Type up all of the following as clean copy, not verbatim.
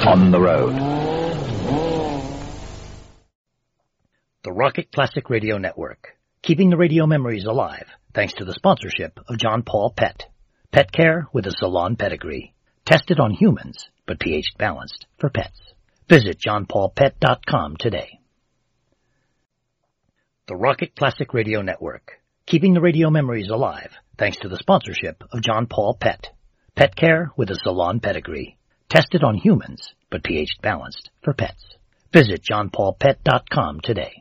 on the road. The Rocket Classic Radio Network, keeping the radio memories alive thanks to the sponsorship of John Paul Pet. Pet care with a salon pedigree. Tested on humans, but pH balanced for pets. Visit johnpaulpet.com today. The Rocket Classic Radio Network, keeping the radio memories alive thanks to the sponsorship of John Paul Pet. Pet care with a salon pedigree. Tested on humans, but pH balanced for pets. Visit johnpaulpet.com today.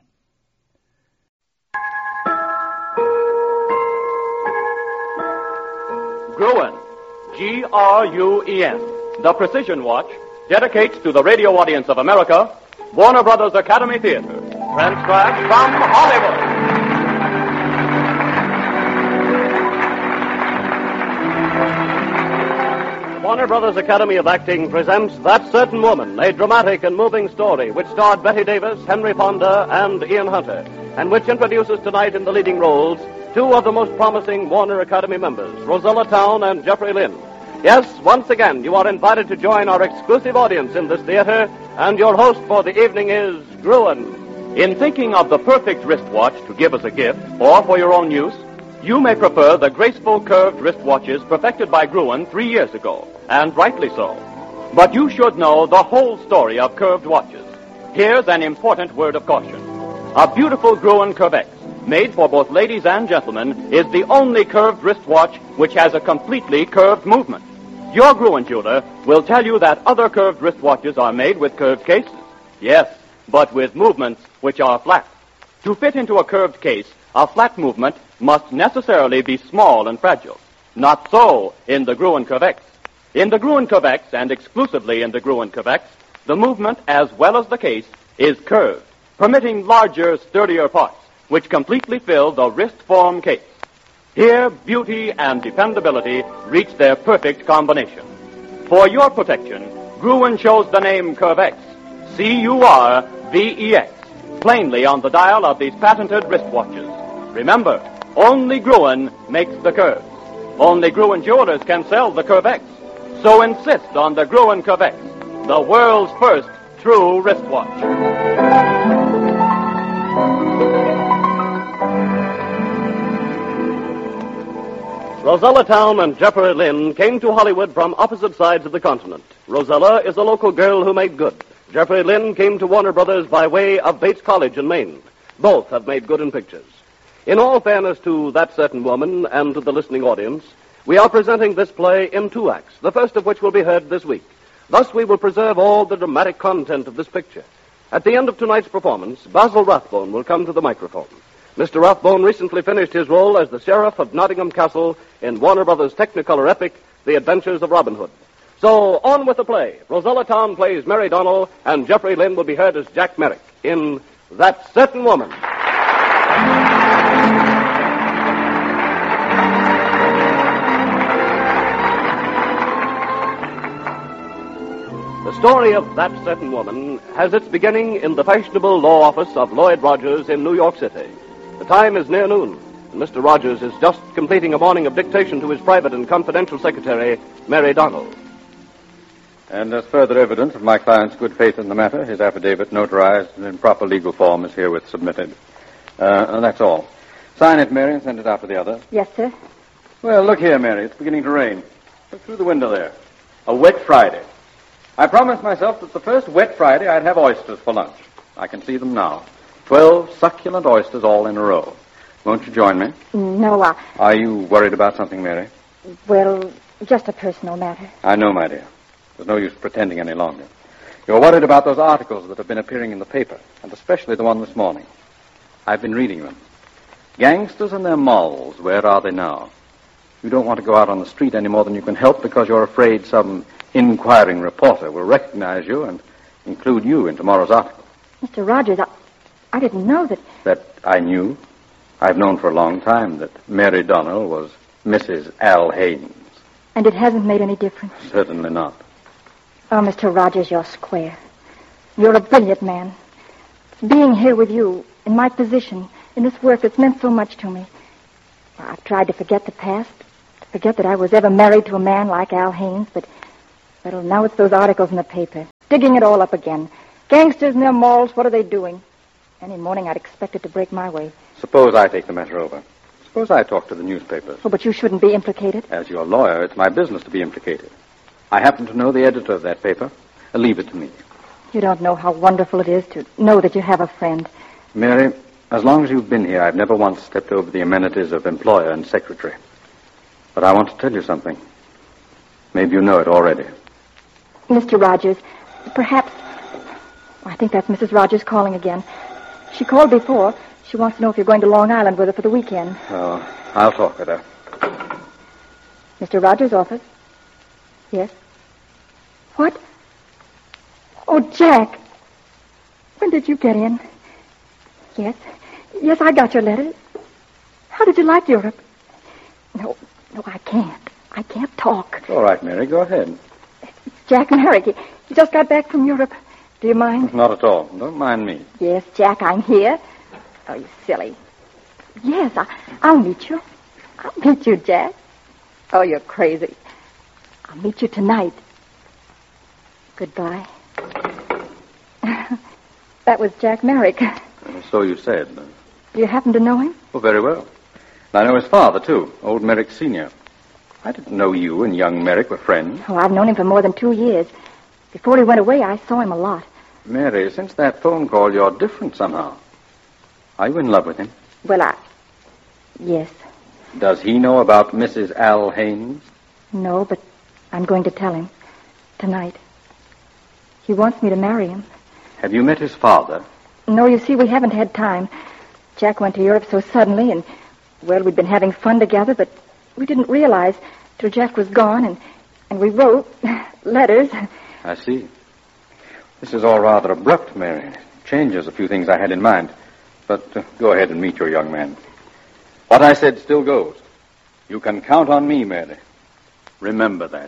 Gruen, G-R-U-E-N, the Precision Watch, dedicates to the radio audience of America Warner Brothers Academy Theater, transcribed from Hollywood. Warner Brothers Academy of Acting presents That Certain Woman, a dramatic and moving story which starred Betty Davis, Henry Fonda, and Ian Hunter, and which introduces tonight in the leading roles two of the most promising Warner Academy members, Rosella Towne and Jeffrey Lynn. Yes, once again, you are invited to join our exclusive audience in this theater, and your host for the evening is Gruen. In thinking of the perfect wristwatch to give as a gift or for your own use, you may prefer the graceful curved wristwatches perfected by Gruen 3 years ago, and rightly so. But you should know the whole story of curved watches. Here's an important word of caution. A beautiful Gruen Curvex, made for both ladies and gentlemen, is the only curved wristwatch which has a completely curved movement. Your Gruen jeweler will tell you that other curved wristwatches are made with curved cases. Yes, but with movements which are flat. To fit into a curved case, a flat movement must necessarily be small and fragile. Not so in the Gruen Curvex. In the Gruen Curvex, and exclusively in the Gruen Curvex, the movement as well as the case is curved, permitting larger, sturdier parts, which completely fill the wrist-form case. Here, beauty and dependability reach their perfect combination. For your protection, Gruen shows the name Curvex, C-U-R-V-E-X, plainly on the dial of these patented wristwatches. Remember, only Gruen makes the curves. Only Gruen jewelers can sell the Curvex. So insist on the Gruen Curvex, the world's first true wristwatch. Rosella Towne and Jeffrey Lynn came to Hollywood from opposite sides of the continent. Rosella is a local girl who made good. Jeffrey Lynn came to Warner Brothers by way of Bates College in Maine. Both have made good in pictures. In all fairness to That Certain Woman and to the listening audience, we are presenting this play in 2 acts, the first of which will be heard this week. Thus we will preserve all the dramatic content of this picture. At the end of tonight's performance, Basil Rathbone will come to the microphone. Mr. Rathbone recently finished his role as the Sheriff of Nottingham Castle in Warner Brothers' Technicolor epic, The Adventures of Robin Hood. So, on with the play. Rosella Towne plays Mary Donnell, and Jeffrey Lynn will be heard as Jack Merrick in That Certain Woman. The story of That Certain Woman has its beginning in the fashionable law office of Lloyd Rogers in New York City. The time is near noon, and Mr. Rogers is just completing a morning of dictation to his private and confidential secretary, Mary Donnell. And as further evidence of my client's good faith in the matter, his affidavit, notarized and in proper legal form, is herewith submitted. And that's all. Sign it, Mary, and send it out to the others. Yes, sir. Well, look here, Mary. It's beginning to rain. Look through the window there. A wet Friday. I promised myself that the first wet Friday I'd have oysters for lunch. I can see them now. 12 succulent oysters all in a row. Won't you join me? No, Are you worried about something, Mary? Well, just a personal matter. I know, my dear. There's no use pretending any longer. You're worried about those articles that have been appearing in the paper, and especially the one this morning. I've been reading them. Gangsters and their molls, where are they now? You don't want to go out on the street any more than you can help because you're afraid some inquiring reporter will recognize you and include you in tomorrow's article. Mr. Rogers, I didn't know that... That I knew? I've known for a long time that Mary Donnell was Mrs. Al Haynes. And it hasn't made any difference? Certainly not. Oh, Mr. Rogers, you're square. You're a brilliant man. Being here with you, in my position, in this work that's meant so much to me. I've tried to forget the past, to forget that I was ever married to a man like Al Haynes, but, well, now it's those articles in the paper. digging it all up again. Gangsters in their malls, what are they doing? Any morning I'd expect it to break my way. Suppose I take the matter over. Suppose I talk to the newspapers. Oh, but you shouldn't be implicated. As your lawyer, it's my business to be implicated. I happen to know the editor of that paper. Leave it to me. You don't know how wonderful it is to know that you have a friend. Mary, as long as you've been here, I've never once stepped over the amenities of employer and secretary. But I want to tell you something. Maybe you know it already. Mr. Rogers, perhaps... I think that's Mrs. Rogers calling again. She called before. She wants to know if you're going to Long Island with her for the weekend. Oh, I'll talk with her. Mr. Rogers' office? Yes. What? Oh, Jack. When did you get in? Yes. Yes, I got your letter. How did you like Europe? No, I can't. I can't talk. All right, Mary, go ahead. Jack Merrick, he just got back from Europe. Do you mind? Not at all. Don't mind me. Yes, Jack, I'm here. Oh, you silly. Yes, I'll meet you. I'll meet you, Jack. Oh, you're crazy. I'll meet you tonight. Goodbye. That was Jack Merrick. So you said. Do you happen to know him? Oh, very well. I know his father, too, old Merrick Sr. I didn't know you and young Merrick were friends. Oh, I've known him for more than 2 years. Before he went away, I saw him a lot. Mary, since that phone call, you're different somehow. Are you in love with him? Well, yes. Does he know about Mrs. Al Haynes? No, but I'm going to tell him. Tonight. He wants me to marry him. Have you met his father? No, you see, we haven't had time. Jack went to Europe so suddenly, and, well, we'd been having fun together, but we didn't realize till Jack was gone, and we wrote letters. I see. This is all rather abrupt, Mary. It changes a few things I had in mind. But go ahead and meet your young man. What I said still goes. You can count on me, Mary. Remember that.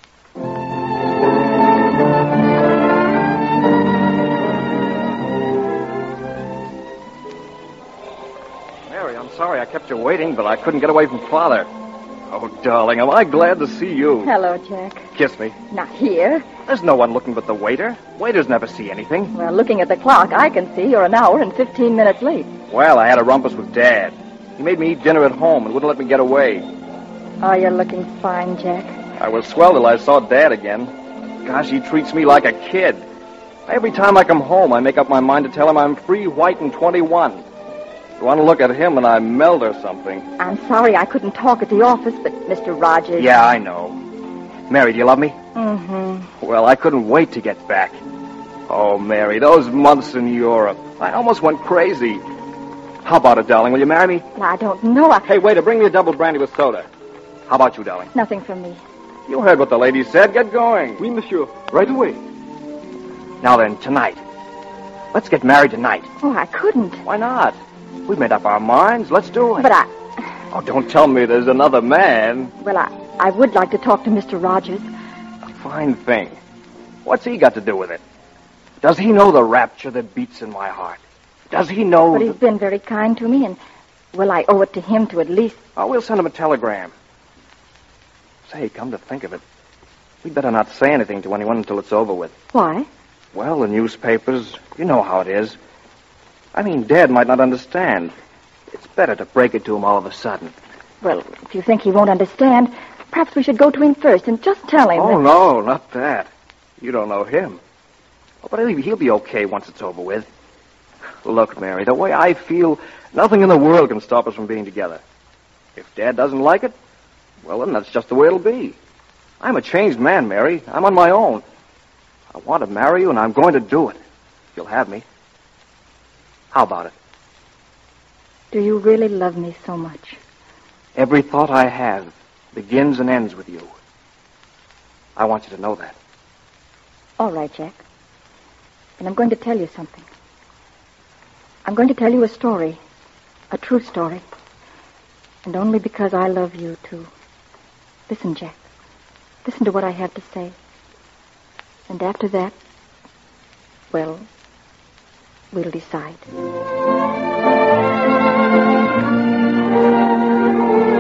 Mary, I'm sorry I kept you waiting, but I couldn't get away from Father. Oh, darling, am I glad to see you. Hello, Jack. Kiss me. Not here. There's no one looking but the waiter. Waiters never see anything. Well, looking at the clock, I can see you're an hour and 15 minutes late. Well, I had a rumpus with Dad. He made me eat dinner at home and wouldn't let me get away. Oh, you're looking fine, Jack. I was swell till I saw Dad again. Gosh, he treats me like a kid. Every time I come home, I make up my mind to tell him I'm free, white, and 21. I want to look at him and I melt or something. I'm sorry I couldn't talk at the office, but Mr. Rogers... Yeah, I know. Mary, do you love me? Mm-hmm. Well, I couldn't wait to get back. Oh, Mary, those months in Europe. I almost went crazy. How about it, darling? Will you marry me? I don't know. Hey, waiter, bring me a double brandy with soda. How about you, darling? Nothing from me. You heard what the lady said. Get going. Oui, monsieur. Right away. Now then, tonight. Let's get married tonight. Oh, I couldn't. Why not? We've made up our minds. Let's do it. But Oh, don't tell me there's another man. Well, I would like to talk to Mr. Rogers. A fine thing. What's he got to do with it? Does he know the rapture that beats in my heart? Does he know... But he's been very kind to me, and, well, I owe it to him to at least... Oh, we'll send him a telegram. Say, come to think of it, we'd better not say anything to anyone until it's over with. Why? Well, the newspapers, you know how it is. I mean, Dad might not understand. It's better to break it to him all of a sudden. Well, if you think he won't understand, perhaps we should go to him first and just tell him Oh, that... no, not that. You don't know him. Oh, but he'll be okay once it's over with. Look, Mary, the way I feel, nothing in the world can stop us from being together. If Dad doesn't like it, well, then that's just the way it'll be. I'm a changed man, Mary. I'm on my own. I want to marry you, and I'm going to do it. If you'll have me. How about it? Do you really love me so much? Every thought I have begins and ends with you. I want you to know that. All right, Jack. And I'm going to tell you something. I'm going to tell you a story. A true story. And only because I love you, too. Listen, Jack. Listen to what I have to say. And after that, well, we'll decide.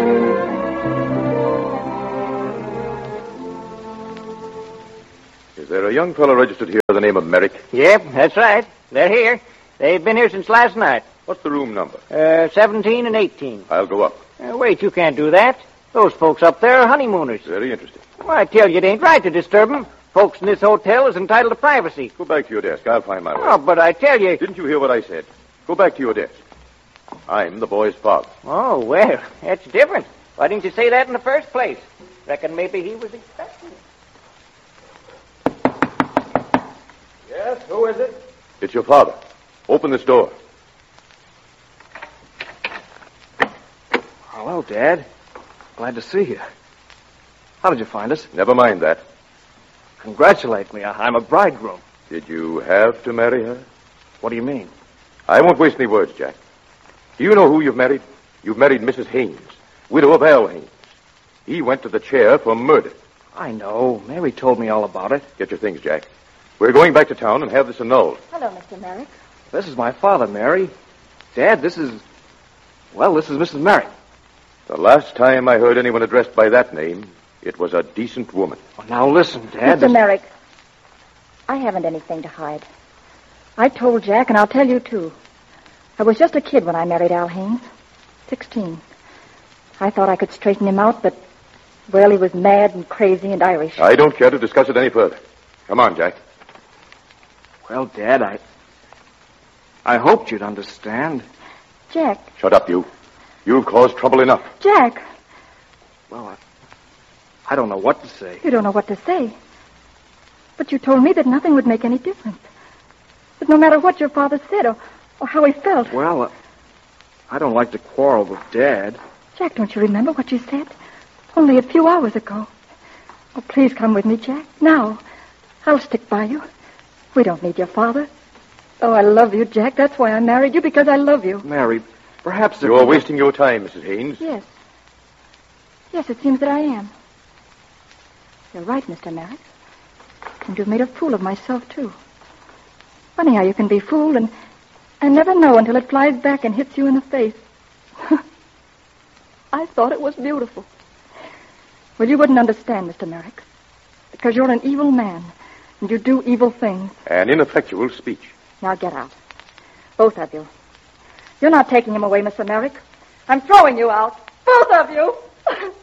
Is there a young fellow registered here by the name of Merrick? Yep, that's right. They're here. They've been here since last night. What's the room number? 17 and 18. I'll go up. Wait, you can't do that. Those folks up there are honeymooners. Very interesting. Well, I tell you, it ain't right to disturb them. Folks in this hotel is entitled to privacy. Go back to your desk. I'll find my way. Oh, but I tell you... Didn't you hear what I said? Go back to your desk. I'm the boy's father. Oh, well, that's different. Why didn't you say that in the first place? Reckon maybe he was expecting it. Yes, who is it? It's your father. Open this door. Hello, Dad. Glad to see you. How did you find us? Never mind that. Congratulate me. I'm a bridegroom. Did you have to marry her? What do you mean? I won't waste any words, Jack. Do you know who you've married? You've married Mrs. Haynes, widow of Al Haynes. He went to the chair for murder. I know. Mary told me all about it. Get your things, Jack. We're going back to town and have this annulled. Hello, Mr. Merrick. This is my father, Mary. Dad, this is Mrs. Merrick. The last time I heard anyone addressed by that name, it was a decent woman. Oh, now listen, Dad. Mr. Merrick, I haven't anything to hide. I told Jack, and I'll tell you, too. I was just a kid when I married Al Haynes. 16. I thought I could straighten him out, but, well, he was mad and crazy and Irish. I don't care to discuss it any further. Come on, Jack. Well, Dad, I hoped you'd understand. Jack. Shut up, you. You've caused trouble enough. Jack. Well, I don't know what to say. You don't know what to say. But you told me that nothing would make any difference. That no matter what your father said or how he felt. Well, I don't like to quarrel with Dad. Jack, don't you remember what you said? Only a few hours ago. Oh, please come with me, Jack. Now. I'll stick by you. We don't need your father. Oh, I love you, Jack. That's why I married you, because I love you. Mary, perhaps... You're wasting your time, Mrs. Haynes. Yes. Yes, it seems that I am. You're right, Mr. Merrick. And you've made a fool of myself, too. Funny how you can be fooled and never know until it flies back and hits you in the face. I thought it was beautiful. Well, you wouldn't understand, Mr. Merrick. Because you're an evil man, and you do evil things. An ineffectual speech. Now get out. Both of you. You're not taking him away, Mr. Merrick. I'm throwing you out. Both of you.